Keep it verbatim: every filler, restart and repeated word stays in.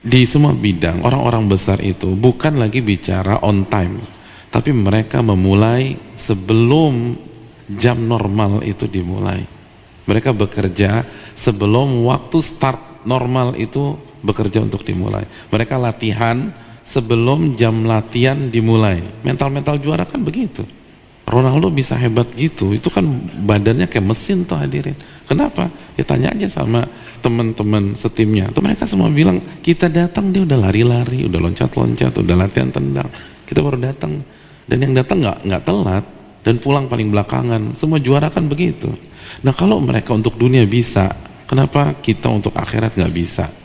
di semua bidang, orang-orang besar itu bukan lagi bicara on time, tapi mereka memulai sebelum jam normal itu dimulai. Mereka bekerja sebelum waktu start normal itu bekerja untuk dimulai. Mereka latihan sebelum jam latihan dimulai. Mental-mental juara kan begitu. Ronaldo bisa hebat gitu, itu kan badannya kayak mesin tuh hadirin. Kenapa? Ya tanya aja sama teman-teman setimnya. Tuh mereka semua bilang, kita datang dia udah lari-lari, udah loncat-loncat, udah latihan tendang. Kita baru datang. Dan yang datang nggak nggak telat dan pulang paling belakangan. Semua juara kan begitu. Nah kalau mereka untuk dunia bisa, kenapa kita untuk akhirat nggak bisa?